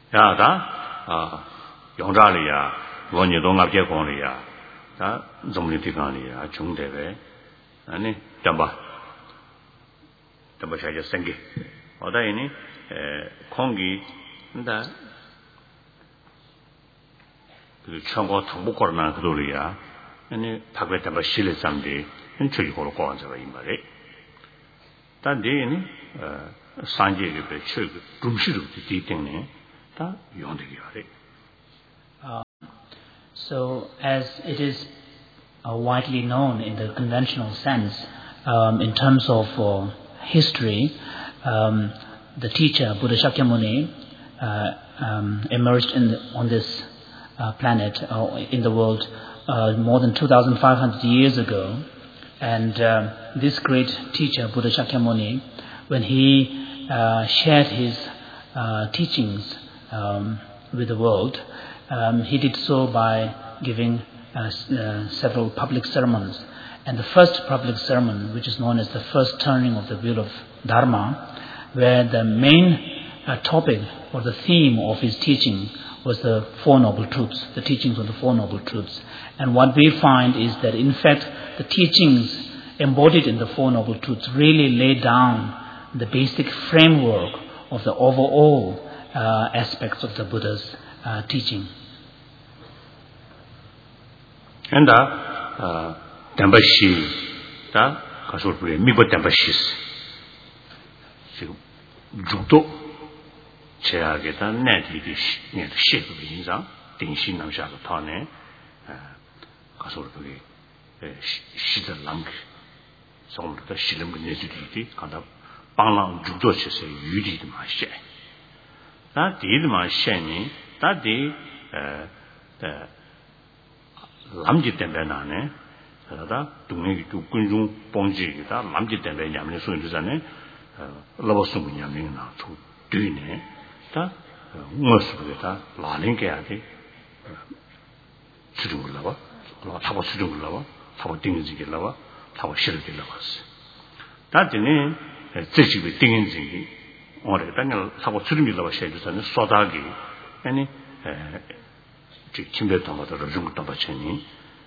야다 용자리야 원유도 앞에 공리야 다 좀리티간이야 중대배 아니 담바 샤자 생기 어다이니 공기 근데 그 청고 통보거나 그돌이야 아니 밖에 담바 실을 삼디 저기 걸어 거한자가 이 말에 단대니 산지에 그 최고 rum시로 뒤때네 다 용되게 하래. So, as it is widely known in the conventional sense, in terms of history, the teacher Buddha Shakyamuni emerged on this planet, in the world, more than 2,500 years ago. And this great teacher, Buddha Shakyamuni, when he shared his teachings with the world, he did so by giving several public sermons. And the first public sermon, which is known as the first turning of the wheel of Dharma, where the main topic or the theme of his teaching was the Four Noble Truths, the teachings of the Four Noble Truths. And what we find is that, in fact, the teachings embodied in the Four Noble Truths really lay down the basic framework of the overall aspects of the Buddha's teaching. And Dambashi, da Kasurpuri, Mibo Dambashis, Judo, Cheageta, Netish, near the shape of the Inza, Dinshin Namshagatane, Kasurpuri, Shida Lang, some of the Shilam Nesiti, kind of Banglang Judo, say, you did my share. That did my shani, that did the Lamji Tembenane, Dumini to Kunjung Ponji, Lamji Temben Yamin Sunzane, Lavasum Yamin to Dune, that Musbeta, Lalinke, Sudulava, Tava Sudulava, Tava Dingy Lava, Tava Shirty Lavas. That the name, Zishi with Dingy, or the Daniel Tava Sudulava shades and Sodagi, any Chimbetamata, Juntamacheni,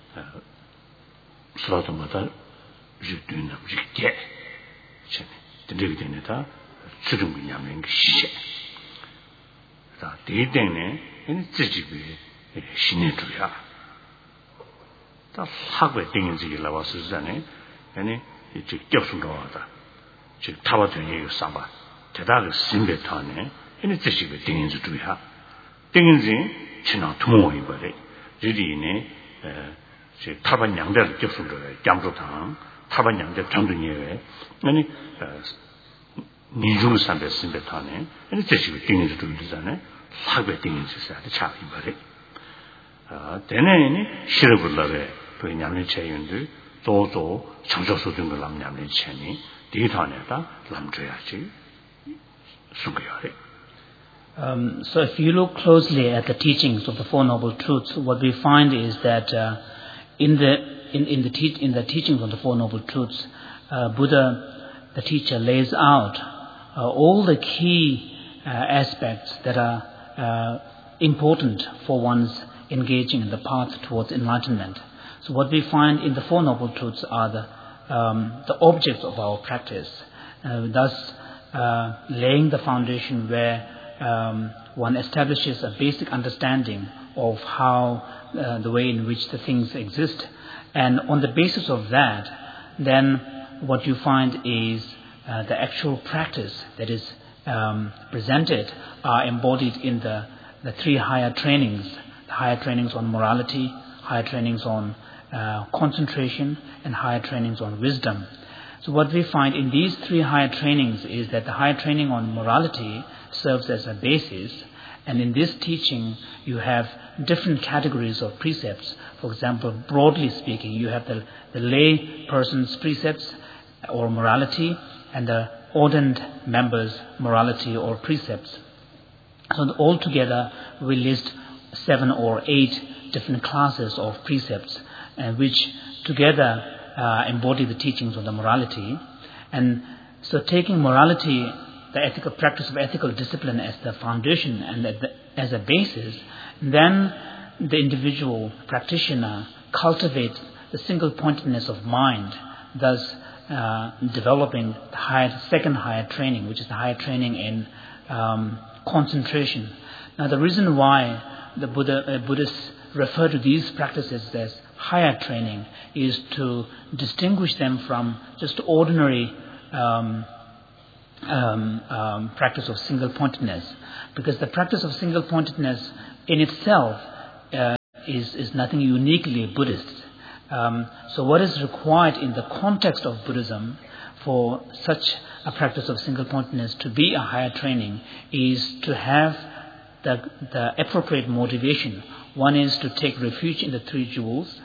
Slotamata, Juduna, Jike, the Dividenda, Sudum She. That the Dene, and Zijibi, Shinetria. That's how we think in the Lava Suzanne, and it's a Gilsundoata, Tawatu Samba, Tadaga Simbetane, and it's a Zijibi thing in the Tuha. Things in China tomorrow, but Judine, Tabanyang, Gilsundo, Jamdotan, Tabanyang, Tandunie, and Nijum Samba Simbetane, and it's a Zijibi thing in the Tuha, how we think in the Chavi, but then Shirabulave. Yamni Chayundu, Dodo, Chanjosudung Lam Yamni Cheni, Ditaneta, Lamdreachi, Sugayari. So if you look closely at the teachings of the Four Noble Truths, what we find is that in the teachings of the Four Noble Truths, Buddha, the teacher, lays out all the key aspects that are important for one's engaging in the path towards enlightenment. So what we find in the Four Noble Truths are the objects of our practice, thus laying the foundation where one establishes a basic understanding of how the way in which the things exist. And on the basis of that, then what you find is the actual practice that is presented are embodied in the three higher trainings, the higher trainings on morality, higher trainings on concentration, and higher trainings on wisdom. So what we find in these three higher trainings is that the higher training on morality serves as a basis, and in this teaching you have different categories of precepts. For example, broadly speaking, you have the lay person's precepts or morality, and the ordained members' morality or precepts. So altogether we list 7 or 8 different classes of precepts, which together embody the teachings of the morality. And so taking morality the ethical practice of ethical discipline as the foundation and as a basis, then the individual practitioner cultivates the single-pointedness of mind, thus developing the second higher training, which is the higher training in concentration. Now, the reason why the Buddhists refer to these practices as higher training is to distinguish them from just ordinary practice of single-pointedness, because the practice of single-pointedness in itself is nothing uniquely Buddhist. So what is required in the context of Buddhism for such a practice of single-pointedness to be a higher training is to have the appropriate motivation. One is to take refuge in the three jewels,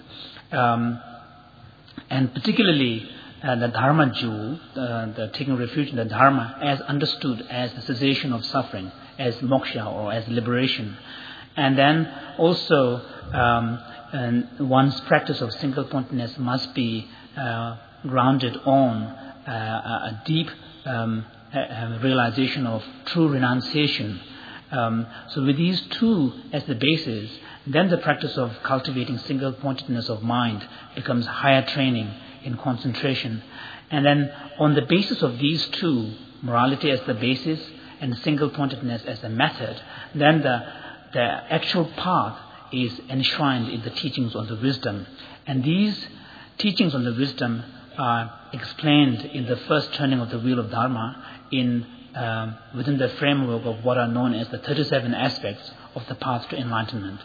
and particularly the Dharma jewel, the taking refuge in the Dharma as understood as the cessation of suffering, as moksha or as liberation. And then also one's practice of single-pointedness must be grounded on a deep realization of true renunciation. So with these two as the basis, then the practice of cultivating single-pointedness of mind becomes higher training in concentration. And then on the basis of these two, morality as the basis and single-pointedness as the method, then the actual path is enshrined in the teachings on the wisdom. And these teachings on the wisdom are explained in the first turning of the wheel of Dharma within the framework of what are known as the 37 aspects of the path to enlightenment.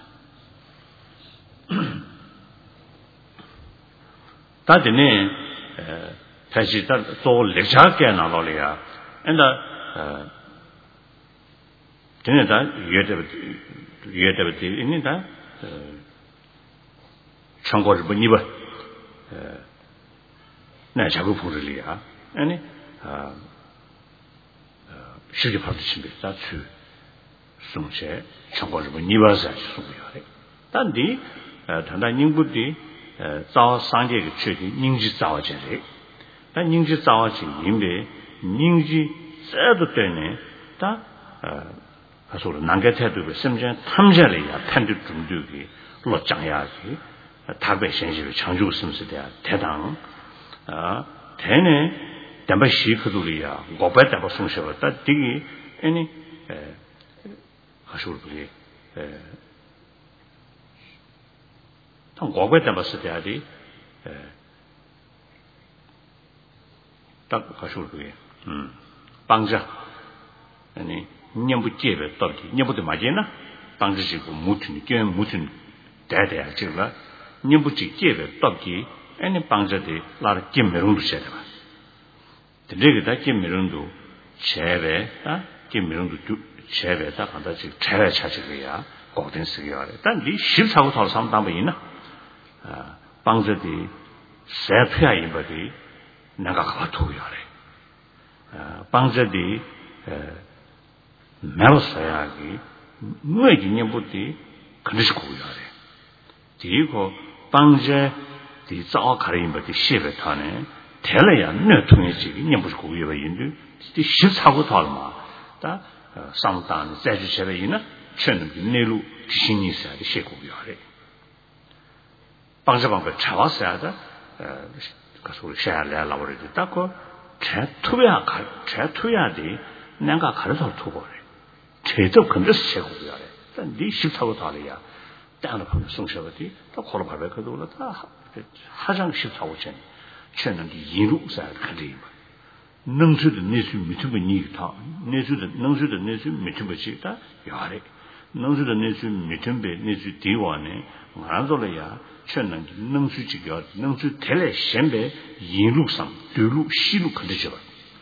다들 다시 또 렉처게 나올이야. 근데 되네다 유에데부터 있는다. 청고를 뭐 입어. 나 자꾸 부르리야. 아니 쉽게 받으십니다. 주 송체 청고를 뭐 입어서 수고요. 단디 단단 인부디 造三界的确定凝聚造起来，但凝聚造起因为凝聚这都对呢，他说了难个态度的，甚至他们家里呀，判断中度的落涨压的，台北现实的长久什么是的，台当台呢，但把西克度里呀，我不但把送学了，但这个呢，他说了不的，당 과거에 담았을 때 아디 딱 가시올 그게 방자 아니 년부 제베 떡이 년부도 맞이나 방지시고 무튼 견 무튼 대대야 지가 년부 제베 떡이 아니 방자데 라르 김메롱도 셔다 봐 되게다 김메롱도 제베 김메롱도 제베다 간다 지 제베 차지고야 고된 쓰기야 일단 네 14고 더 상담 있나 방저디 세피아인 버디 내가 가토요래 방저디 메로사야기 뭐기념부디 그릇이 고요래 뒤고 방저디 자어 가린 버디 시베타네 텔레야 너 통해지 년부지 고요가 인도 14고 더마 다 상단 자주셔베이나 천는 내로 신이 있어야 돼 시고요래 방자방과 차왔어야 돼. 가서 샤를 라버리도 닦고 투야 돼. 내가 가르쳐 두고래. 제도 근데서 제고야 돼. 네 14고 달이야. 땅을 보면 송셔버디 또 걸어 봐봐 그도 다 하장 14고 전. 전는 이루사야 가리. 능수도 내수 미트고 니타. 내수도 능수도 내수 미트고 지다. 야래. 능수도 내수 미트베 내수 디와네. 말아도래야. 全能能去这个能去带来先辈引路上对路西路可得去了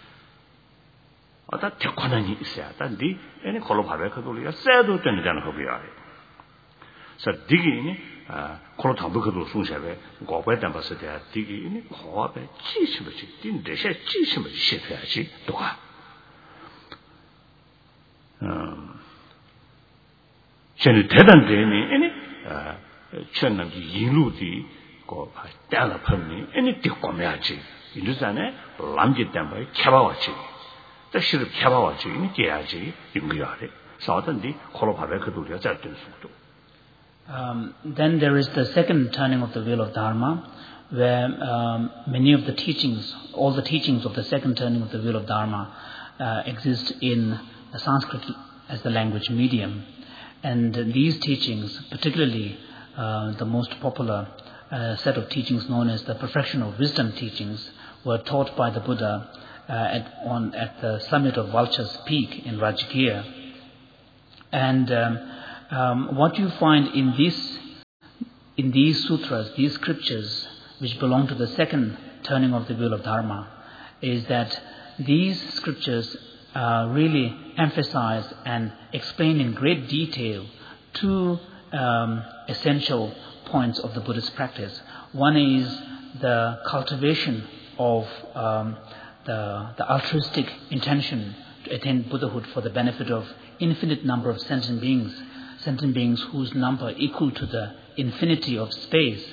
다 대권한이 있어야 단디 얘네 걸로 봐봐 그도리가 쎄도 되는 자는 거고요. 그래서 디기니 걸로 담도 그도 송샤베 고배 담바서 돼 디기니 고배 지시버지 딘데셔 지시버지 시켜야지 또가 전에 대단되니 얘네 천남지 인루디 고 따라 펌니 애니 띠꼬매야지 인루산에 람지 땀바에 켜봐왔지 실을 켜봐야지, 깨야지, 인기하래. 사든지 콜로파베크도 여자 된 속도. Then there is the second turning of the wheel of Dharma, where many of the teachings, all the teachings of the second turning of the wheel of Dharma exist in Sanskrit as the language medium. And these teachings, particularly the most popular set of teachings known as the Perfection of Wisdom teachings, were taught by the Buddha at the summit of Vulture's Peak in Rajagir. And what you find in these sutras, these scriptures, which belong to the second turning of the wheel of Dharma, is that these scriptures really emphasize and explain in great detail two essential points of the Buddhist practice. One is the cultivation of the altruistic intention to attain Buddhahood for the benefit of infinite number of sentient beings whose number equal to the infinity of space.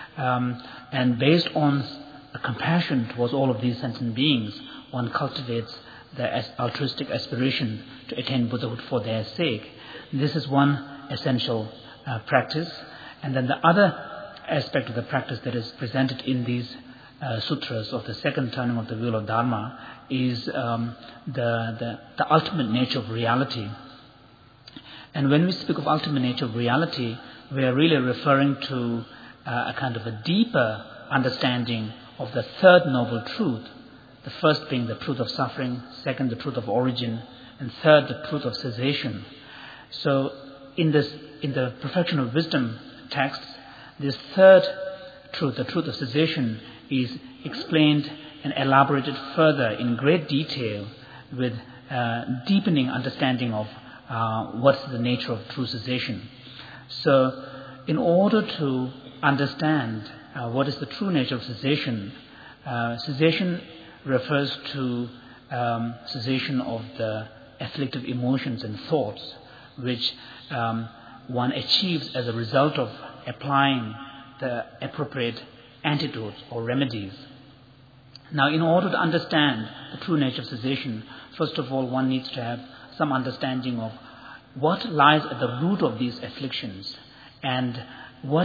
And based on a compassion towards all of these sentient beings, one cultivates the altruistic aspiration to attain Buddhahood for their sake. This is one essential practice. And then the other aspect of the practice that is presented in these sutras of the second turning of the wheel of Dharma is the ultimate nature of reality. And when we speak of ultimate nature of reality, we are really referring to a kind of a deeper understanding of the third noble truth. The first being the truth of suffering, second the truth of origin, and third the truth of cessation. So in the Perfection of Wisdom texts, this third truth, the truth of cessation, is explained and elaborated further in great detail with deepening understanding of what's the nature of true cessation. So in order to understand what is the true nature of cessation, cessation refers to cessation of the afflictive emotions and thoughts which one achieves as a result of applying the appropriate antidotes or remedies. Now, in order to understand the true nature of cessation, first of all, one needs to have some understanding of what lies at the root of these afflictions and what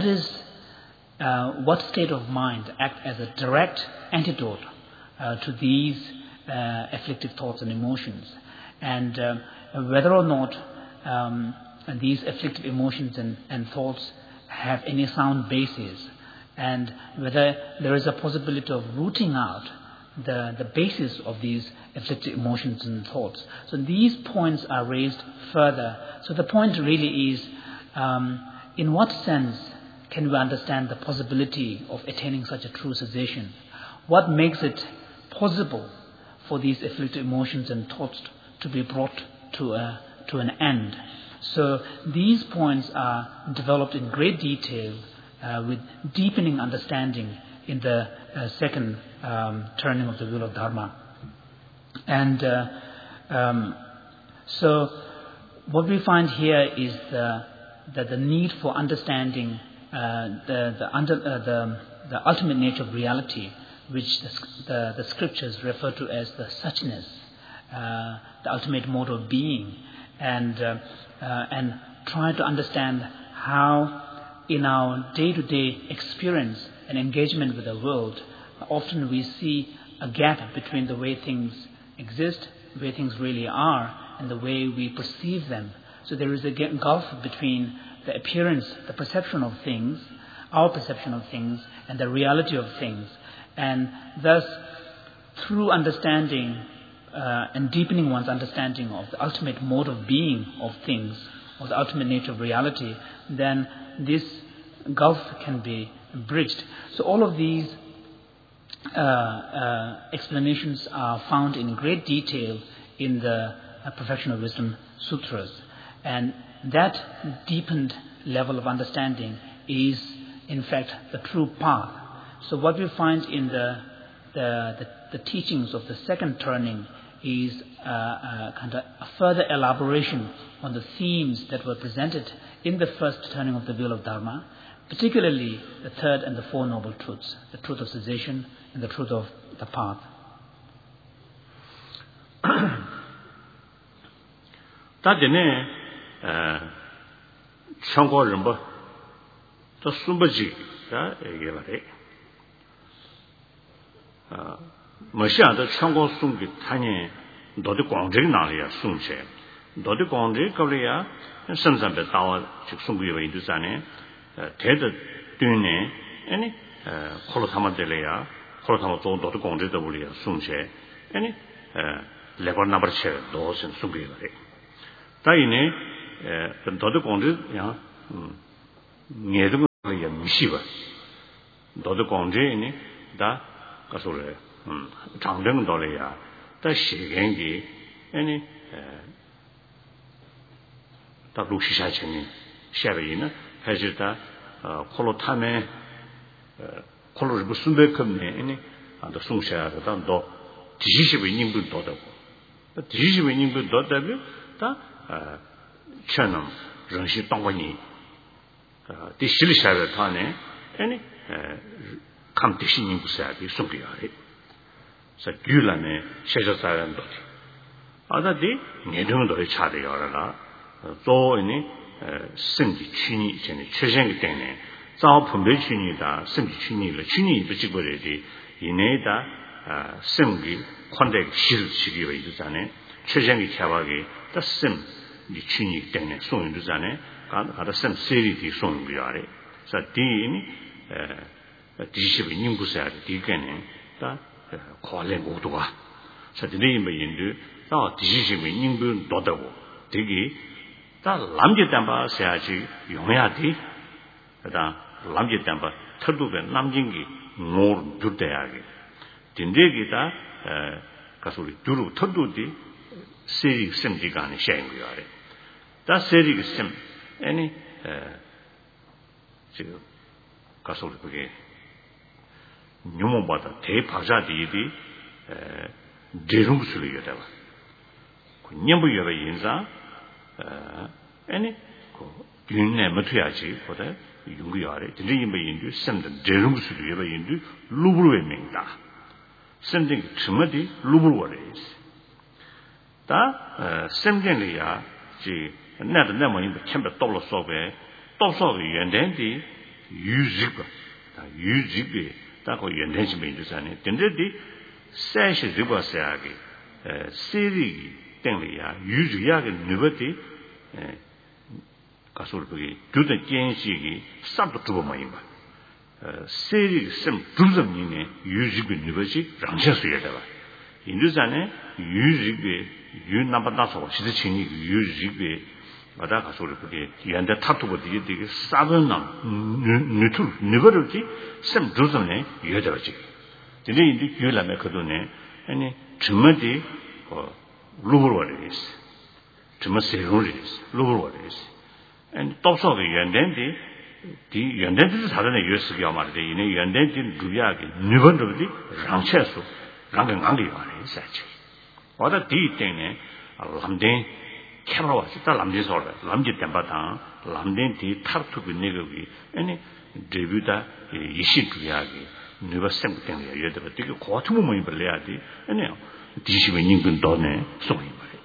state of mind acts as a direct antidote to these afflictive thoughts and emotions, and whether or not these afflictive emotions and thoughts have any sound basis, and whether there is a possibility of rooting out the basis of these afflictive emotions and thoughts. So these points are raised further. So the point really is, in what sense can we understand the possibility of attaining such a true cessation? What makes it possible for these afflictive emotions and thoughts to be brought to an end? So these points are developed in great detail with deepening understanding in the second turning of the wheel of Dharma. And so what we find here is that the need for understanding the ultimate nature of reality, which the scriptures refer to as the suchness, the ultimate mode of being, and try to understand how in our day-to-day experience and engagement with the world, often we see a gap between the way things exist, the way things really are, and the way we perceive them. So there is a gulf between the appearance, the perception of things, our perception of things, and the reality of things. And thus, through understanding and deepening one's understanding of the ultimate mode of being of things, or the ultimate nature of reality, then this gulf can be bridged. So all of these explanations are found in great detail in the Perfection of Wisdom Sutras. And that deepened level of understanding is, in fact, the true path. So what we find in the teachings of the second turning is kind of a further elaboration on the themes that were presented in the first turning of the wheel of Dharma, particularly the third and the four noble truths, the truth of cessation and the truth of the path. 다되네 청고 럼버 또 숨버지가 얘기해 말해. 머시아도 청고 숨기 타니 너도 광적이 나리야 숨체. 너도 광적이 거리야 선산배 다와 즉 숨기와 인도산에 대도 뒤에 아니 콜로타마들이야 콜로타마 또 너도 광적도 우리야 숨체. 아니 레버 나버체 도선 숨기와 그래. 다이네 너도 광적이야 녀도 야 미시바 너도 광적이니 다 가서래 장등 돌이야 다 시행기 아니 다 루시샤체니 샤베이나 해주다 콜로타메 콜로르 무슨 백컴네 아니 안도 송샤다 너 지시시베 인도 도다고 지시시베 인도 도다고 다 천음 정시 동원이 디실샤베 타네 아니 감티신 인구사비 송기야리 자 귤라네 셰저사란도 아다디 내등도 차대요라 또이니 승기 춘이 전에 최생기 때문에 자오 분배 춘이다 승기 춘이를 춘이 비지거리디 이내다 승기 콘데 실시기가 있잖아요 최생기 차박이 다승 이 춘이 때문에 송인도잖아요 가다 쌤 세리디 송기야리 자 디니 디시비 님부사야 디게네 다 콜레 모두가 사진이 뭐인데 다 디시비 님부 도다고 되게 다 남제 담바 세야지 용해야지 다 남제 담바 터두베 남진기 노 주대야게 딘데기다 가소리 두루 터두디 세리 셈지가네 샤인고야래 다 세리 셈 아니 지금 가소리 그게 뇽모바다 대파자디디 제rum수를 여다가 냠부여가 인자 아니 그 윤내 못해야지 보다 용기야래 진짜 임바 인도 샘든 제rum수를 여가 인도 루브르에 맹다 샘든 주머디 루브르워레스 다 샘된이야 지 나도 내모인도 챔버 돌로 속에 또속이 연된디 유지가 다 유지비 다고 연된지 민주산에 근데디 세시 리버스야게 세리 땡리야 유지야게 누버디 가솔부기 두대 겐시기 삽도 두버마이마 세리 셈 두점이네 유지비 누버지 랑셔스여다가 인주산에 유지비 윤나바다서 시드친이 유지비 마다 가솔부기 연대 타투버디 되게 싸던 남 누투 누버르지 셈 두점네 여자지 근데 인디 규라메 그도네 아니 주머디 루브르워리스 주머 세로리스 루브르워리스 앤 또서게 연된디 디 연된디 사전에 유스기야 말이데 이네 연된디 루야게 누번도디 랑체수 랑강강리 말이 사치 와다 디 때네 람데 캐러와 진짜 람디서라 람디 템바타 람데 디 타르투비 네거기 아니 데뷔다 이시 루야게 누가 생각되는 여자가 되게 고통 몸이 벌려야지 아니요 디시면 인근 돈에 소리 말이에요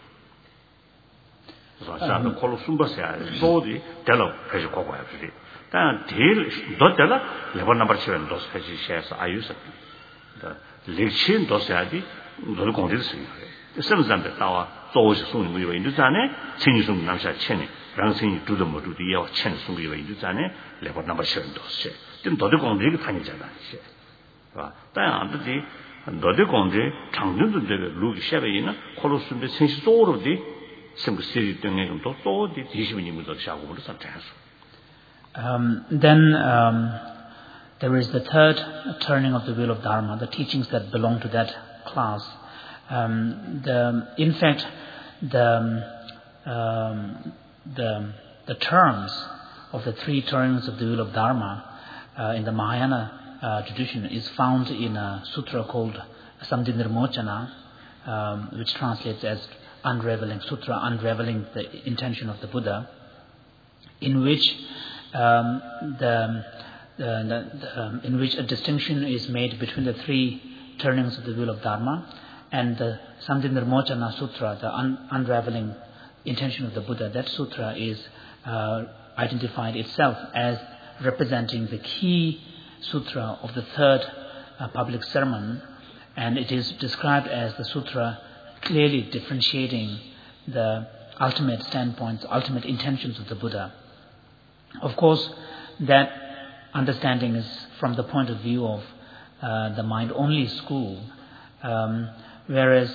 그래서 콜로 숨버서야 소디 달로 해서 고고야 그래 단 딜 도달라 레버 넘버 7 도스 해지 셰스 아유스 렉신 도스야디 너를 공지를 쓰는 거예요甚至到做是送你为인도站呢请你送남샤钱让生意두도 모두디 야钱送给为인도站呢레버 넘버 7 도스 좀 너도 공지를 다니잖아 봐. 다양한데 너들 공제 장년도 되게 루기 샤베이나 콜로스인데 생시 소로디 생시리 등에 좀또 소디 디시민님도 샤고를 선택했어. Then there is the third turning of the wheel of Dharma, the teachings that belong to that class. In fact, the terms of the three turnings of the wheel of Dharma in the Mahayana tradition is found in a sutra called Samdhinirmochana, which translates as unraveling sutra, unraveling the intention of the Buddha, in which in which a distinction is made between the three turnings of the wheel of Dharma, and the Samdhinirmochana Sutra, the unraveling intention of the Buddha, that sutra is identified itself as representing the key sutra of the third public sermon, and it is described as the sutra clearly differentiating the ultimate standpoints, ultimate intentions of the Buddha. Of course, that understanding is from the point of view of the mind-only school, whereas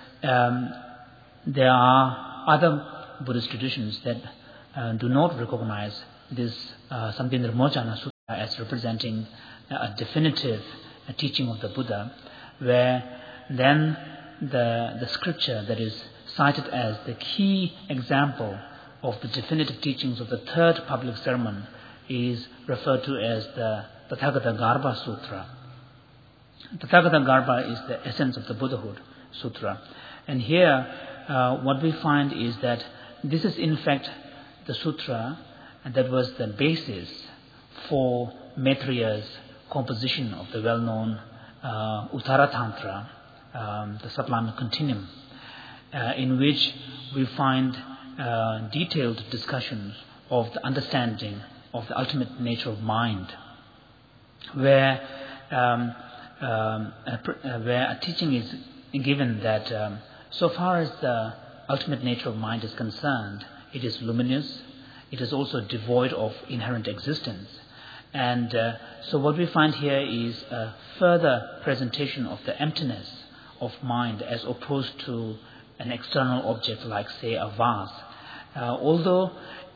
there are other Buddhist traditions that do not recognize this Samdendramocana Sutra as representing a definitive teaching of the Buddha, where then the scripture that is cited as the key example of the definitive teachings of the third public sermon is referred to as the Tathagata Garbha Sutra. Tathagata Garbha is the essence of the Buddhahood Sutra. And here what we find is that this is in fact the sutra that was the basis for Maitreya's composition of the well-known Uttara Tantra, the Sublime Continuum, in which we find detailed discussions of the understanding of the ultimate nature of mind, where a teaching is given that so far as the ultimate nature of mind is concerned, it is luminous, it is also devoid of inherent existence. And so what we find here is a further presentation of the emptiness of mind as opposed to an external object like, say, a vase. Although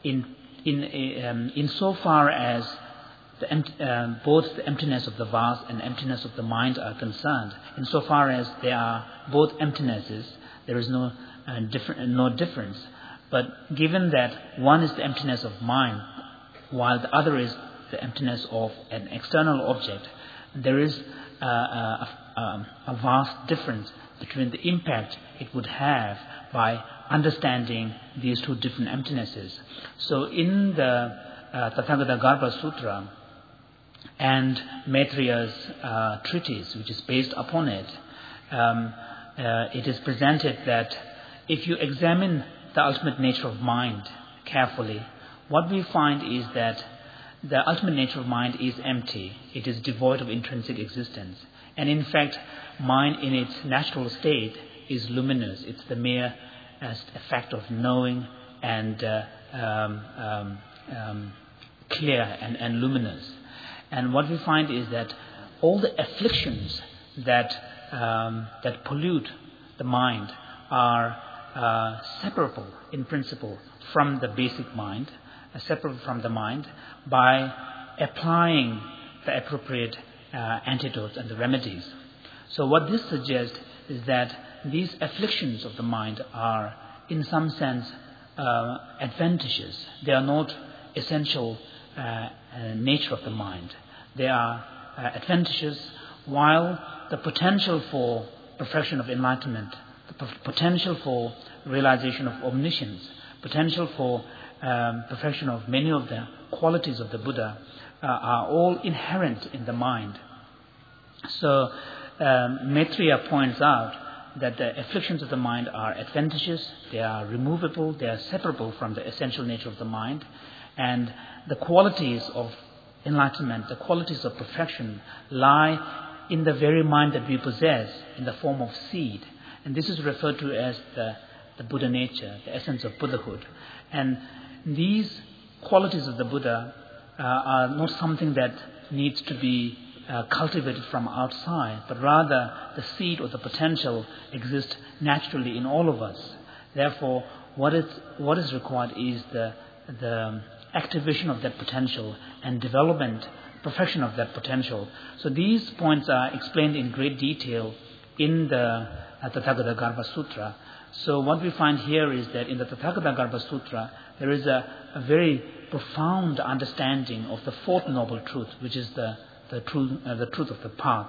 in so far as both the emptiness of the vase and emptiness of the mind are concerned, in so far as they are both emptinesses, there is no difference. But given that one is the emptiness of mind, while the other is the emptiness of an external object, there is a vast difference between the impact it would have by understanding these two different emptinesses. So in the Tathagata Garbha Sutra and Maitreya's treatise, which is based upon it, it is presented that if you examine the ultimate nature of mind carefully, what we find is that the ultimate nature of mind is empty. It is devoid of intrinsic existence. And in fact, mind in its natural state is luminous. It's the mere effect of knowing and clear and luminous. And what we find is that all the afflictions that pollute the mind are separable in principle from the basic mind, separable from the mind, by applying the appropriate antidotes and the remedies. So what this suggests is that these afflictions of the mind are in some sense advantageous. They are not essential nature of the mind. They are advantageous, while the potential for perfection of enlightenment, the potential for realization of omniscience, potential for perfection of many of the qualities of the Buddha are all inherent in the mind. So Maitreya points out that the afflictions of the mind are advantageous, they are removable, they are separable from the essential nature of the mind, and the qualities of enlightenment, the qualities of perfection lie in the very mind that we possess in the form of seed. And this is referred to as the Buddha nature, the essence of Buddhahood. And these qualities of the Buddha are not something that needs to be cultivated from outside, but rather the seed or the potential exists naturally in all of us. Therefore, what is required is the activation of that potential and development, perfection of that potential. So these points are explained in great detail in the Tathagata Garbha Sutra. So what we find here is that in the Tathagata Garbha Sutra, there is a very profound understanding of the fourth noble truth, which is the truth of the path.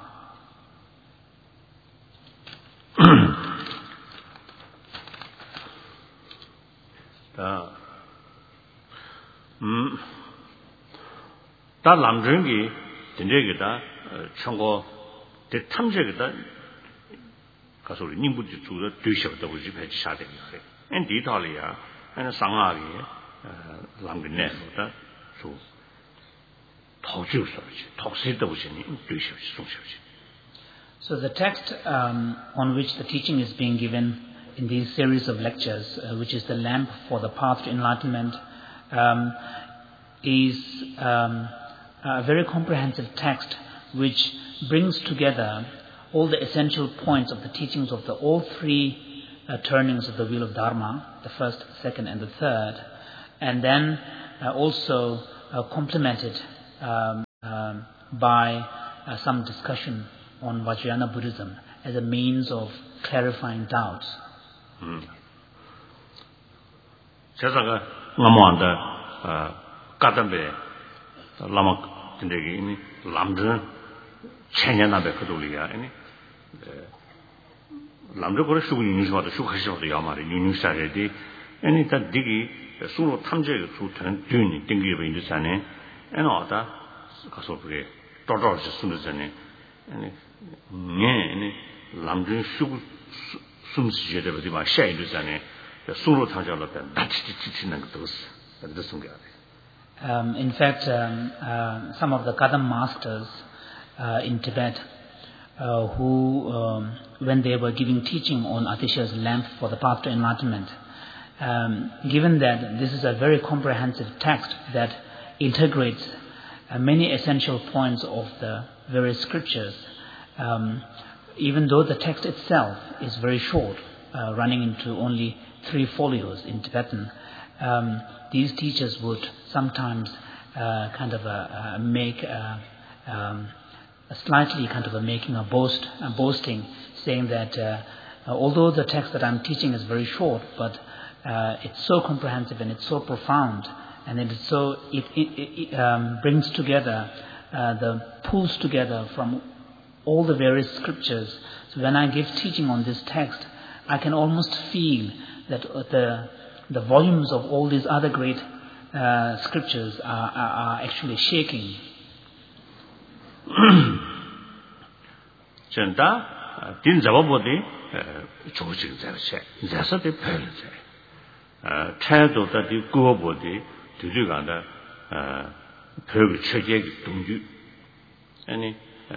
다 남정기 된저기다 청고 대 탐색이다 가서 우리 님부지 주로 되셔도 우리 배치 사대요. 엔 디탈이야. and Sangari, Langinef, so So the text on which the teaching is being given in these series of lectures, which is the lamp for the path to enlightenment, is a very comprehensive text which brings together all the essential points of the teachings of all three turnings of the wheel of Dharma, the first, the second, and the third, and then also complemented by some discussion on Vajrayana Buddhism as a means of clarifying doubts. 제가 남한테 가담베 라마 근데기 람드 천년나베 그돌이야 아니 람드 거를 수고 유니스와도 수고하셔도 야마리 유니스아레디 아니 다 디기 수로 탐제의 수트는 균이 땡기고 있는 산에 에너다 가서 그게 떠떠서 쓰는 전에 아니 네 람드 수고 숨쉬게 되지 마 샤이도 전에 수로 탐제로 다 지치는 것도 그래서 in fact, some of the Kadam masters in Tibet, who, when they were giving teaching on Atisha's lamp for the path to enlightenment, given that this is a very comprehensive text that integrates many essential points of the various scriptures, even though the text itself is very short, running into only 3 folios in Tibetan, these teachers would sometimes make slightly making a boasting, saying that although the text that I'm teaching is very short, but it's so comprehensive and it's so profound, and it brings together, pulls together from all the various scriptures. So when I give teaching on this text, I can almost feel that the volumes of all these other great scriptures are actually shaking. 전다 딘 잡아보디 조직 자체 자서대 펠제 태도다 디고보디 뒤지간다 별 체계 동주 아니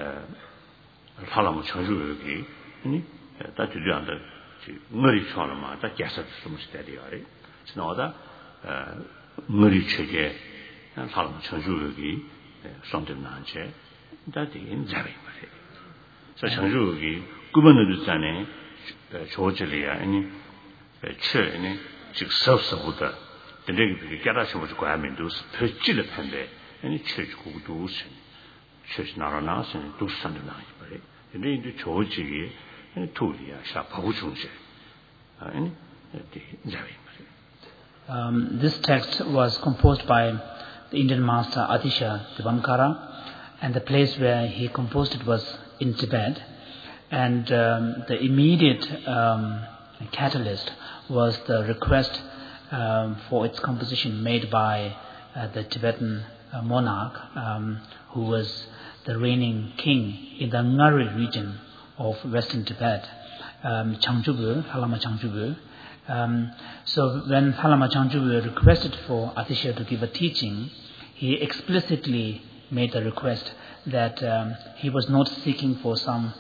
사람 전주기 아니 다 뒤지간다 머리 쳐라마 다 계속 좀 스테디어리 지나다 머리 체계 사람 전주기 성전난체 다디 자리 말이 저 전주기 구분을 전에 조절이야 아니 최네 즉 서서부터 되게 깨닫지 못하고 과면도 표지를 판데 아니 최고도 우선 최시 나라나선 도산도 나이 말이 근데 이제 조직이 도리야 샤 바구 중세 아니 자리 말이 This text was composed by the Indian master Atisha Divankara, and the place where he composed it was in Tibet, and the immediate catalyst was the request for its composition made by the Tibetan monarch who was the reigning king in the Ngari region of western Tibet, Changchubu, Halama Changchubu. So when Halama Changchubu requested for Atisha to give a teaching, he explicitly made the request that he was not seeking for some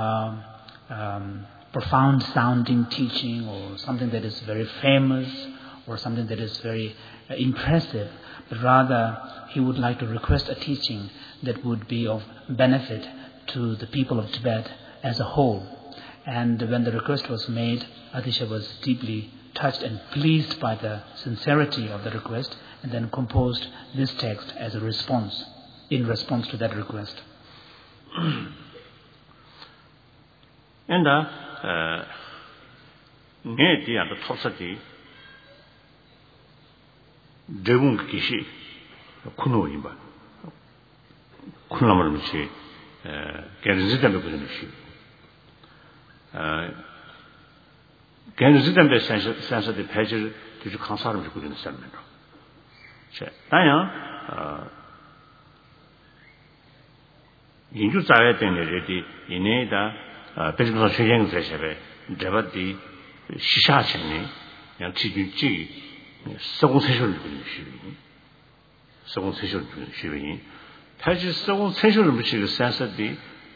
profound sounding teaching or something that is very famous or something that is very impressive, but rather he would like to request a teaching that would be of benefit to the people of Tibet as a whole. And when the request was made, Atisha was deeply touched and pleased by the sincerity of the request, and then composed this text as a response, in response to that request. And the other tosati devun kishi kuno imba kunamar michi gerzidan be michi gerzidan be sense de page to consarum to good sermon che daya 인주 자외 때문에 이내다 배정서 최경 제시에 대바디 시샤천이 그냥 지주지 서공천쇼를 부르시니 서공천쇼를 부르시니 사실 서공천쇼를 부르시고 산서디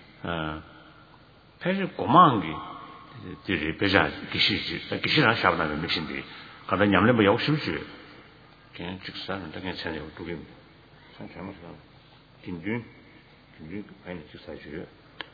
사실 고마운 게 이제 배자 기시랑 샤브나는 미신데 가다 냠래 뭐 욕심지 그냥 직사는 당연히 전혀 두개 참 잘못서 김준 아니 직사주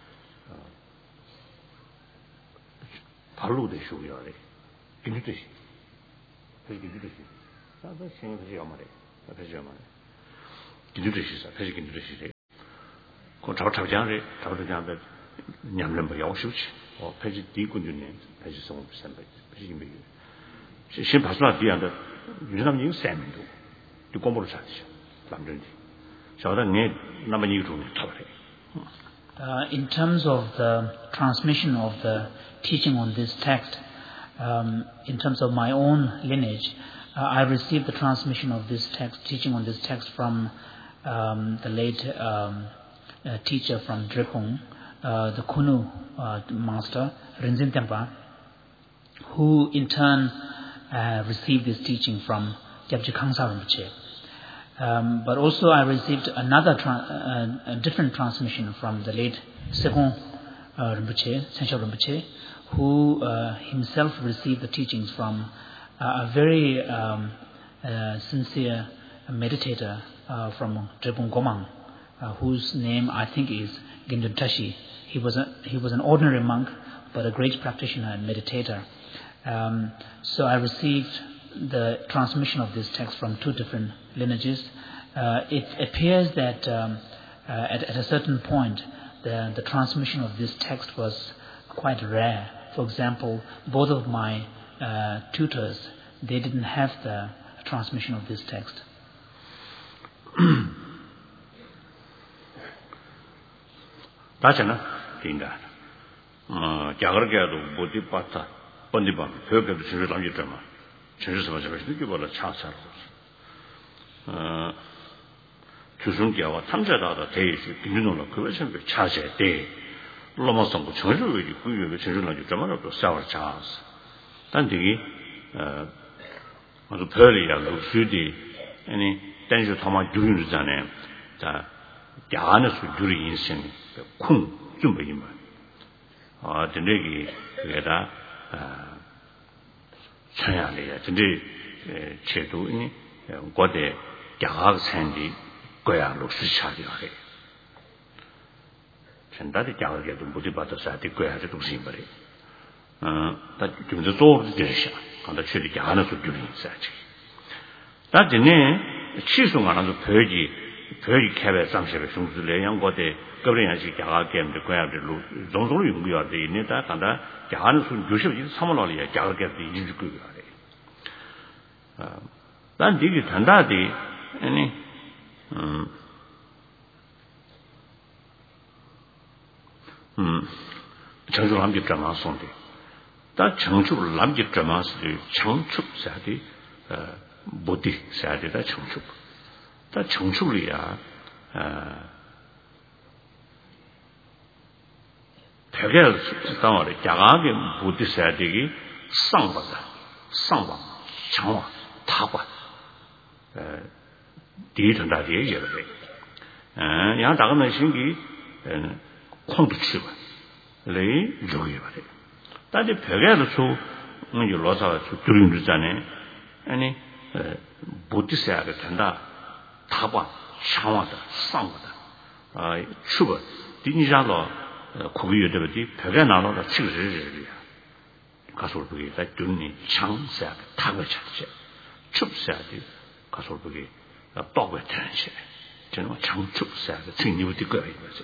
발로 되셔야 돼 김준듯이 그게 김준듯이 나도 생각하지 말해 하지 말해 김준듯이 사실 김준듯이 그 잡자래 냠래 뭐 욕심지 페이지 뒤군주네 페이지 송 비슷한데 페이지 미 신 파스나 뒤한테 유남 이 쌤도 또 공부를 잘하죠 남들이 저는 네 남은 이유 좀 타버려 In terms of the transmission of the teaching on this text, in terms of my own lineage, I received the transmission of this text, teaching on this text from the late teacher from Drepung, the Kunu master, Rinzin Tempa, who in turn received this teaching from Gyabji Khangsa Rinpoche. But also I received another a different transmission from the late Sekong Rinpoche, Senshao Rinpoche, who himself received the teachings from a very sincere meditator from Drepung Gomang, whose name I think is Gindun Tashi. He was an ordinary monk, but a great practitioner and meditator. So I received the transmission of this text from two different lineages. It appears that at a certain point, the transmission of this text was quite rare. For example, both of my tutors, they didn't have the transmission of this text. 다잖아 된다. 자그렇게도 못이 봤다. 번디밤 벽에도 진짜 남겼잖아. 진짜서 맞아. 이게 뭐라 차차로. 주순기와 탐자다다 대의시 빈준으로 그걸 참 차제 대. 로마성고 정주의 구유의 진주는 좀만 또 싸워 차스. 단디기 아주 별이야. 루스디 아니 단주 타마 주윤잖아요. 자 야안에서 주리 인생 쿵 준비만 근데 그게다 천야래야 근데 제도니 고대 야학생이 거야로 수차리야 해 전달이 야학에도 모두 받아서 될 거야 저 동생 말이 다 좀더 또 되셔 간다 처리 야안에서 주리 인사지 나중에 치송 안 하고 벽이 개별 상식의 중수를 양고대 거래야지 야가게임도 거야들로 정도로 연구해야 돼. 이내다 간다. 야하는 순 요셉이 3월 안에 야가게도 인지 그거야 돼. 난 되게 단다디 아니 정축을 남겼잖아 손대. 다 정축을 남겼잖아서 정축사디 못디 사디다 정축. 다 정축이야. 벽에 당하래 야가게 못디서야 되기 상바다. 상바. 정화. 타과. 디든다디 얘기를 해. 양 다가는 신기 콩도 치고. 레이 조이 말해. 다들 벽에서 로사가 두린 주잖아요. 아니 못디서야 된다. 타과. 창화다. 상바다. 추버. 디니자로 고비여더디 벽에 나눠다 치르르르야. 가서 보기 다 눈이 창사 타고 찾지. 춥사디 가서 보기 떡에 타는시. 저는 창춥사가 진입이 거야 이거지.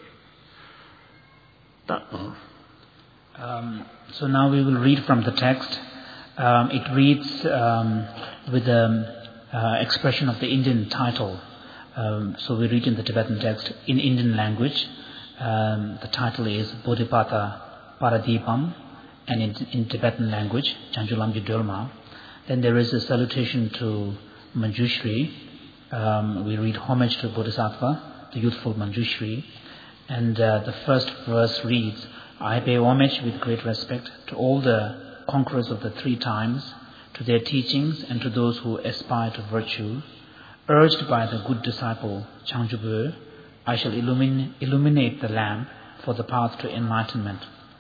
So now we will read from the text. It reads with the expression of the Indian title. So we read in the Tibetan text in Indian language. The title is Bodhipata Paradipam, and in Tibetan language, Chanchulamji Dölma. Then there is a salutation to Manjushri. We read homage to Bodhisattva, the youthful Manjushri. And the first verse reads, I pay homage with great respect to all the conquerors of the three times, to their teachings and to those who aspire to virtue, urged by the good disciple Changzhubo, I shall illuminate the lamp for the path to enlightenment.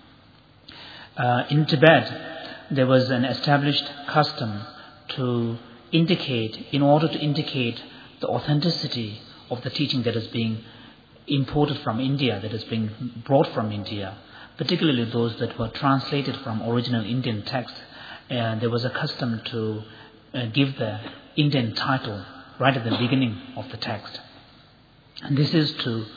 In Tibet, there was an established custom in order to indicate the authenticity of the teaching that is being imported from India, that is being brought from India, particularly those that were translated from original Indian texts. There was a custom to give the Indian title right at the beginning of the text. And this is to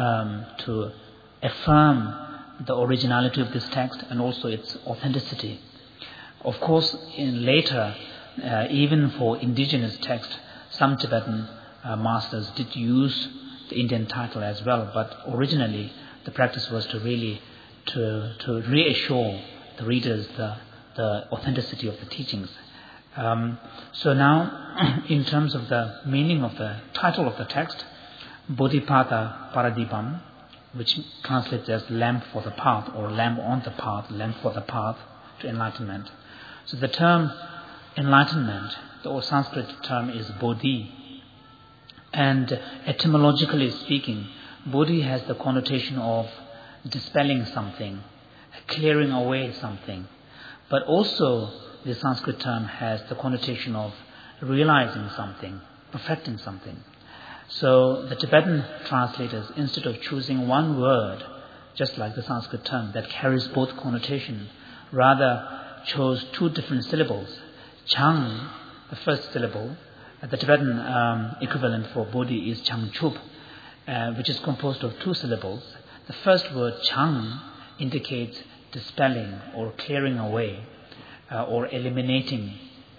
affirm the originality of this text and also its authenticity. Of course, later, even for indigenous text, some Tibetan masters did use the Indian title as well, but originally the practice was to really to reassure the readers the authenticity of the teachings. So now, in terms of the meaning of the title of the text, Bodhipada Paradipam, which translates as lamp for the path or lamp on the path, lamp for the path to enlightenment. So the term enlightenment, the Sanskrit term is Bodhi, and etymologically speaking, Bodhi has the connotation of dispelling something, clearing away something, but also the Sanskrit term has the connotation of realizing something, perfecting something. So the Tibetan translators, instead of choosing one word, just like the Sanskrit term that carries both connotations, rather chose two different syllables. Chang, the first syllable, the Tibetan equivalent for Bodhi is Changchup, which is composed of two syllables. The first word, Chang, indicates dispelling or clearing away or eliminating,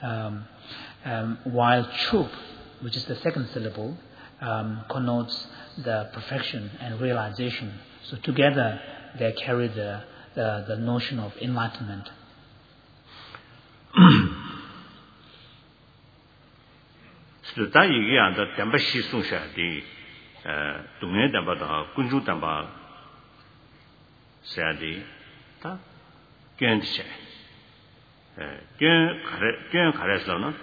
while Chup, which is the second syllable, connotes the perfection and realization. So together they carry the notion of enlightenment. 다 이게 안다 담바 시송샤디 동네 담바다 군주 담바 사디 다 견체 견 가래서는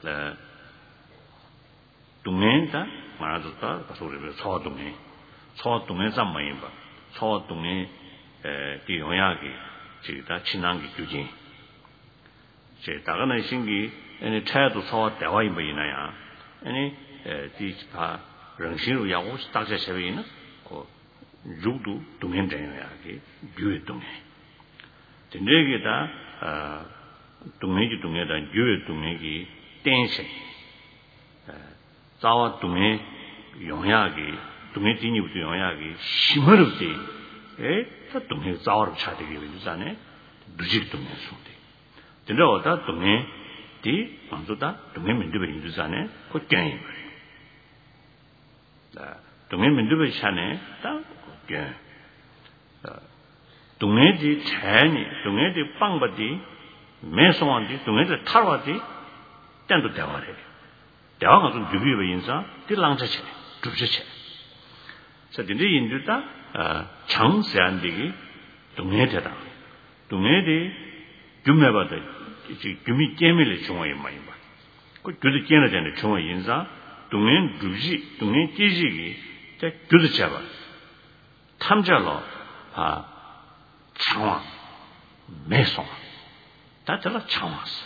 동네다 말아줬다 가서를 초동네 잠마인 봐 초동네 디용야기 지다 친한기 규진 제 다가는 신기 아니 차도 초 대화이 뭐이나야 아니 디파 런신로 야고 딱제 세베이나 고 주도 동행전야기 유의 동행 근데게다 동행지 동행다 유의 동행이 땡세 자와 동행 용야기 동행 진입도 용야기 심어르지 저 동행 자와로 차되게 되잖아요 누직 동행 소대 근데 어다 동행 디 방조다 동행 민두베 인두잖아요 그 땡이 다 동행 민두베 샤네 딱 그 동행지 차니 동행지 빵바디 매송한디 동행지 타와디 땡도 대화래 대화가 좀 주비베 인사 딜랑자체 두저체 그래서 인두다 장세한디기 동행되다 동행디 줌내바다 규미 깨밀의 중앙에 많이 봐. 그 교도 깨는 전에 중앙 인사 동행 주지 동행 지식이 때 교도 잡아. 탐자로 창왕 매송 다 잘라 창왕스.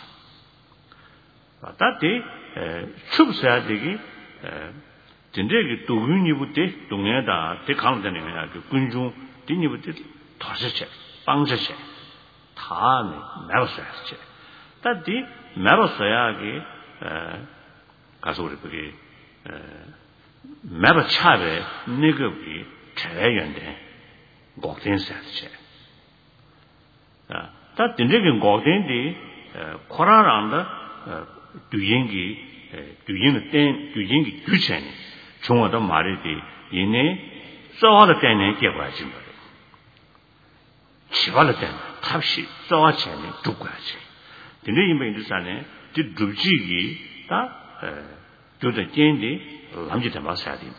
다때 춥서야 되기 진짜게 도윤이부터 동행다 대 강전에나 그 군중 뒷니부터 더서체 빵저체 다 매웠어야지. 다디 매버서야기 가서 우리 그게 매버 차베 네거비 최연데 곡된사지 다 진짜게 곡된디 코라랑다 두인기 두인기 규체니 종어도 말이디 이내 써와도 때는 깨봐야지 뭐 치발을 때는 탑시 써와체니 두고야지 근데 인베인두산에 그 두지기 다 저도 젠디 남지다 마사야 돼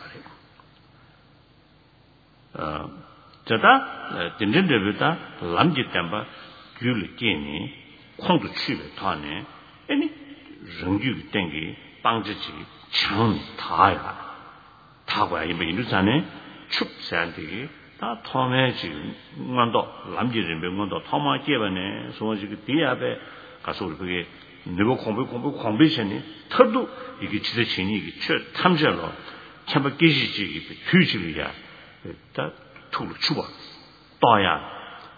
말이야 저다 진진들보다 남지다 봐 귤을 깨니 콩도 취베 타네 아니 정규 땡기 방지지 참 다야 다고야 이 인도산에 춥산데 다 통해지 뭔도 남지를 명문도 통마 개번에 소지 그 뒤앞에 가서 우리 그게 너무 공부시니 터도 이게 지대친이 이게 최 탐절로 참바 계시지 휴지리야 다 투로 추바 또야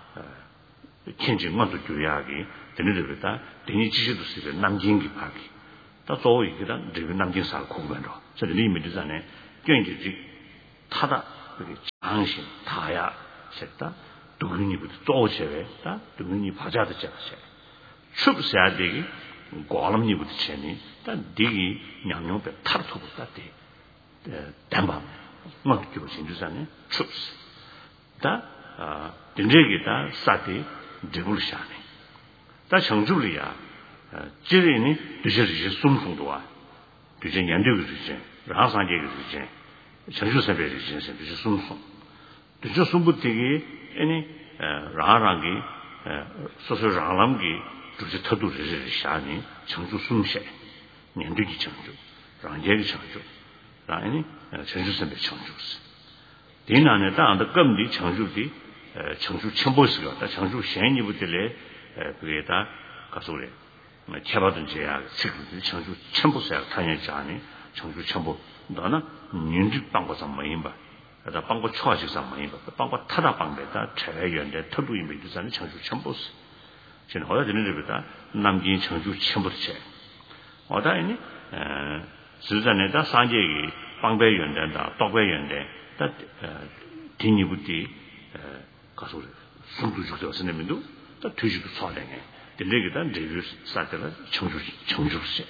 천진만도 교야기 되는데다 대니 지시도 쓰게 남진기 파기 다 조이 그다 저 남진사 공부로 저 리미드잖아요 경기지 타다 그게 장신 다야 셋다 두근이부터 쪼제다 두근이 바자도 잡세 춥어야 되기 고람니부터 체니 다 되기 양용배 타르토부터 돼 담바 막 주고 신주산에 춥스 다 된제기다 사티 디불샤네 다 정주리야 지리니 드셔지 숨송도와 드셔 연대그 드셔 라상제그 드셔 정주선배 드셔 드셔 숨송 드셔 숨부터기 아니 라랑기 소소랑람기 드셔 터도 드셔 샤니 정주 숨셰 연대기 정주 라제기 정주 라니 정주선배 정주스 디나네 다한테 금디 정주디 정주 첨보스가 정주 현이부터래 그게다 가서 그래 개받은 제야 지금 정주 첨보스야 다녀자니 정주 첨보 너는 인직 방법상 뭐인 봐 그다 방법 초화식상 뭐인 봐 방법 타다 방배다 최연대 터도 이미 주산의 정주 첨보스 지금 어디 되는 데보다 남긴 정주 첨보스 어다이니 주산에다 산제기 방배 연대다 독배 연대 다 디니부디 가서 숨도 죽어서 내면도 다 뒤지도 사대네 들리기다 리뷰 사태가 청주시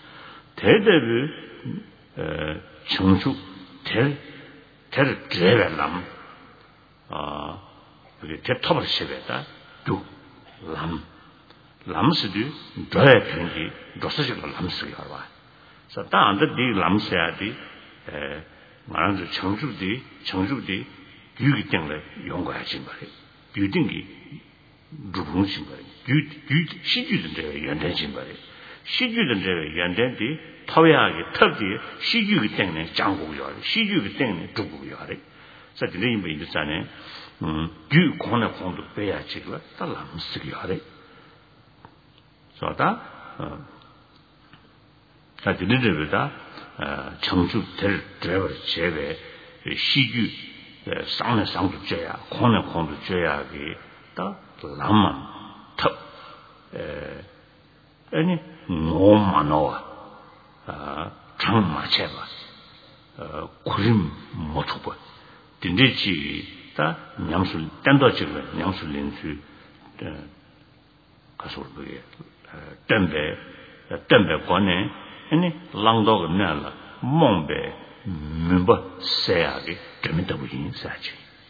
대대를 청주 대를 드레벨람 그게 대톱을 세배다 두람 람스도 드레 편기 로스지가 람스가 와 그래서 다한테 이 람스야디 말하는 청주디 유기 때문에 연구하지 말이 유딩이 누군지 말이 시주든데 연대지 말이 시주든데 연대디 타외하게 털디 시주기 때문에 장고요 시주기 때문에 두고요 하래 그래서 이런 뭐 있잖아요 유 권의 권도 빼야지 그거 다 남쓰기 하래 저다 자 이들보다 정주 드레버 제외 시주 상내 상도 줘야 권의 권도 줘야기 다 남만 턱 아니 노마노아 장마체바 구림 못하고 딘데지 다 냠술 땡도지고 냠술 렌수 가서 그게 덤베 권에 아니 랑도가 나라 몽베 멤버 세야게 되면다부인 사지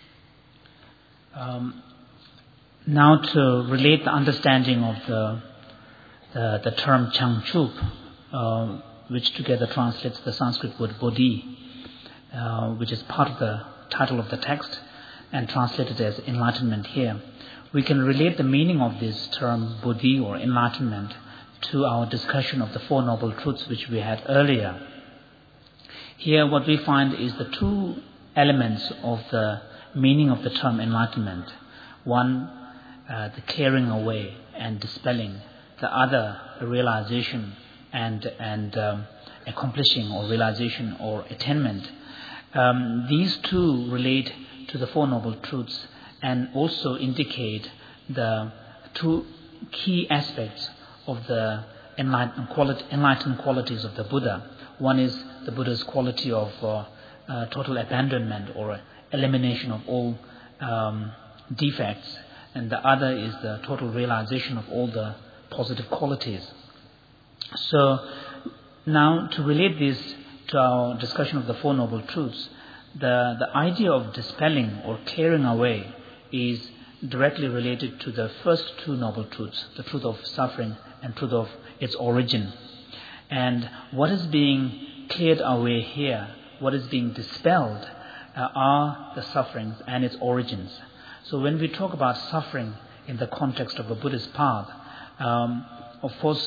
Now to relate the understanding of the term Changchup, which together translates the Sanskrit word Bodhi, which is part of the title of the text and translated as enlightenment here, we can relate the meaning of this term Bodhi or enlightenment to our discussion of the Four Noble Truths which we had earlier. Here what we find is the two elements of the meaning of the term enlightenment. One, the clearing away and dispelling. The other, the realization and accomplishing or realization or attainment. These two relate to the Four Noble Truths and also indicate the two key aspects of the enlightened qualities of the Buddha. One is the Buddha's quality of total abandonment or elimination of all defects, and the other is the total realization of all the positive qualities. So now to relate this to our discussion of the Four Noble Truths, the idea of dispelling or clearing away is directly related to the first two Noble Truths, the truth of suffering and truth of its origin. And what is being cleared away here, what is being dispelled, are the sufferings and its origins. So when we talk about suffering in the context of the Buddhist path, of course,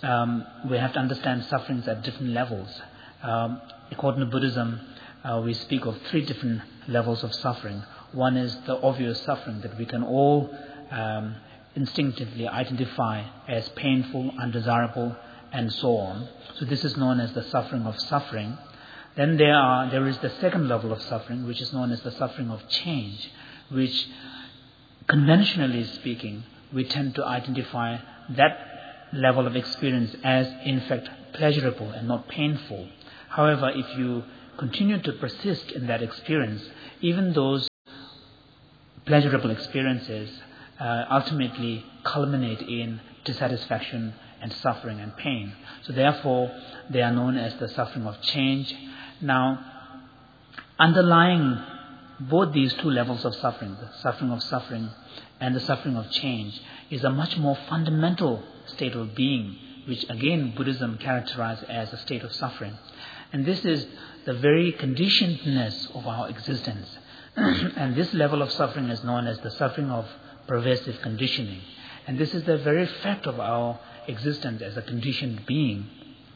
we have to understand sufferings at different levels. According to Buddhism, we speak of 3 different levels of suffering. One is the obvious suffering that we can all instinctively identify as painful, undesirable, and so on. So this is known as the suffering of suffering. Then there is the second level of suffering, which is known as the suffering of change, which, conventionally speaking, we tend to identify that level of experience as, in fact, pleasurable and not painful. However, if you continue to persist in that experience, even those pleasurable experiences ultimately culminate in dissatisfaction and suffering and pain. So therefore, they are known as the suffering of change. Now, underlying both these 2 levels of suffering, the suffering of suffering and the suffering of change, is a much more fundamental state of being, which again Buddhism characterizes as a state of suffering. And this is the very conditionedness of our existence. And this level of suffering is known as the suffering of pervasive conditioning. And this is the very fact of our existence as a conditioned being,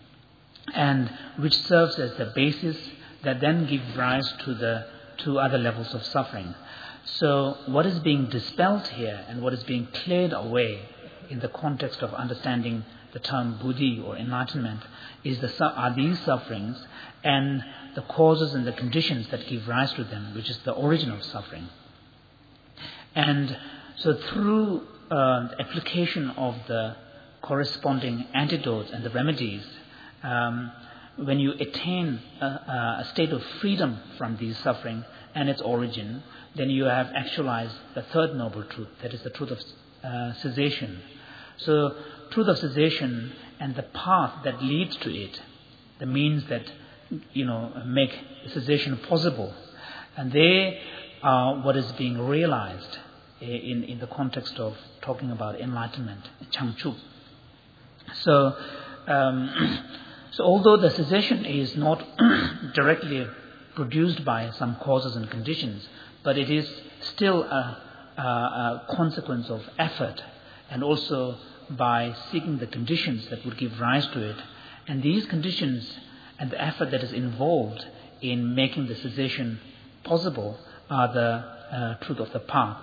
and which serves as the basis that then gives rise to the 2 other levels of suffering. So what is being dispelled here and what is being cleared away in the context of understanding the term buddhi or enlightenment are these sufferings and the causes and the conditions that give rise to them, which is the origin of suffering. And so through the application of the corresponding antidotes and the remedies, when you attain a state of freedom from these suffering and its origin, then you have actualized the 3rd noble truth, that is the truth of cessation. So, truth of cessation and the path that leads to it, the means that make cessation possible, and they are what is being realized in the context of talking about enlightenment, Changchup. So although the cessation is not directly produced by some causes and conditions, but it is still a consequence of effort, and also by seeking the conditions that would give rise to it. And these conditions and the effort that is involved in making the cessation possible are the truth of the path.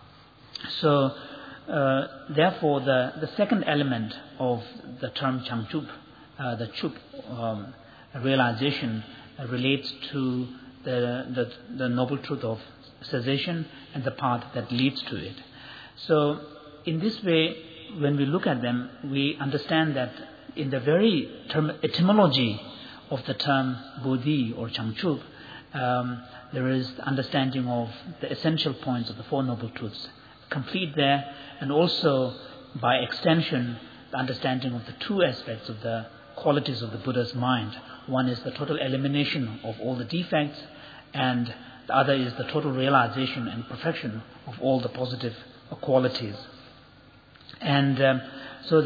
So, therefore, the second element of the term Changchup, the Chup realization, relates to the noble truth of cessation and the path that leads to it. So, in this way, when we look at them, we understand that in the very etymology of the term Bodhi or Changchup, there is the understanding of the essential points of the 4 noble truths complete there, and also by extension the understanding of the 2 aspects of the qualities of the Buddha's mind. One is the total elimination of all the defects, and the other is the total realization and perfection of all the positive qualities. And so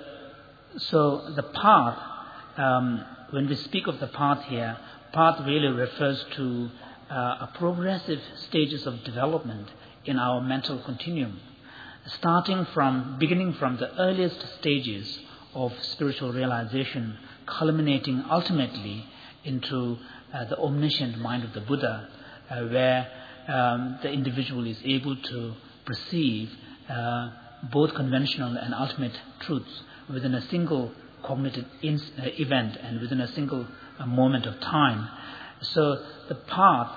the path, when we speak of the path here, path really refers to a progressive stages of development in our mental continuum, beginning from the earliest stages of spiritual realization, culminating ultimately into the omniscient mind of the Buddha, where the individual is able to perceive both conventional and ultimate truths within a single cognitive event and within a single moment of time. So the path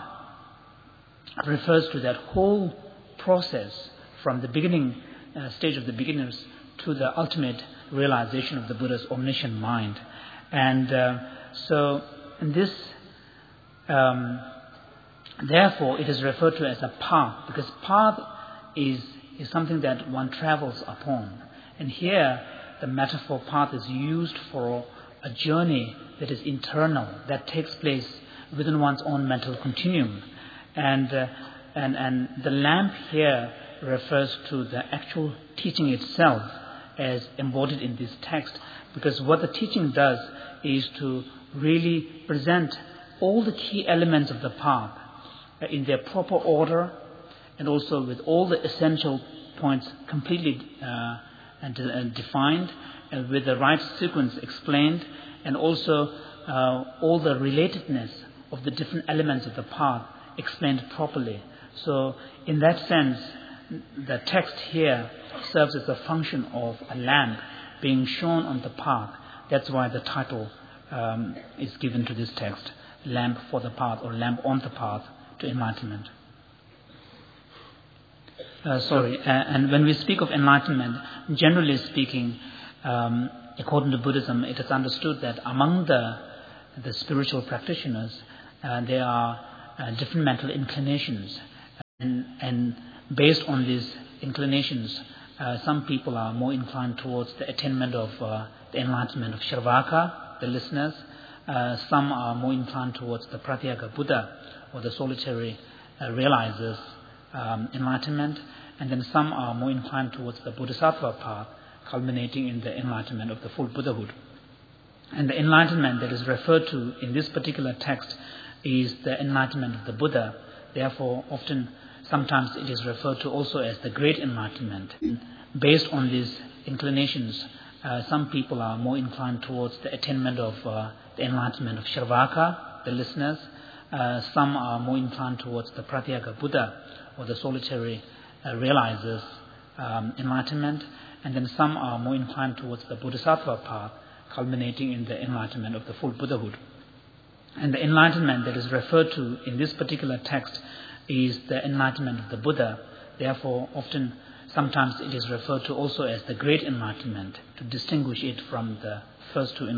refers to that whole process from the beginning stage of the beginners to the ultimate realization of the Buddha's omniscient mind. And so in this, therefore, it is referred to as a path, because path is something that one travels upon. And here, the metaphor path is used for a journey that is internal, that takes place within one's own mental continuum. And the lamp here refers to the actual teaching itself as embodied in this text, because what the teaching does is to really present all the key elements of the path in their proper order, and also with all the essential points completely defined, with the right sequence explained, and also all the relatedness of the different elements of the path explained properly. So in that sense, the text here serves as a function of a lamp being shown on the path. That's why the title is given to this text, Lamp for the Path, or Lamp on the Path to Enlightenment. And when we speak of enlightenment, generally speaking, according to Buddhism, it is understood that among the spiritual practitioners, there are different mental inclinations. And based on these inclinations, some people are more inclined towards the attainment of the enlightenment of Shravaka, the listeners. Some are more inclined towards the Pratyeka Buddha, or the solitary realizers, enlightenment. And then some are more inclined towards the Bodhisattva path, culminating in the enlightenment of the full Buddhahood. And the enlightenment that is referred to in this particular text is the enlightenment of the Buddha. Therefore, sometimes it is referred to also as the great enlightenment. Based on these inclinations, some people are more inclined towards the attainment of the enlightenment of Shravaka, the listeners. Some are more inclined towards the Pratyeka Buddha, or the solitary realizers, enlightenment. And then some are more inclined towards the Bodhisattva path, culminating in the enlightenment of the full Buddhahood. And the enlightenment that is referred to in this particular text is the enlightenment of the Buddha. Therefore, sometimes it is referred to also as the great enlightenment, to distinguish it from the first two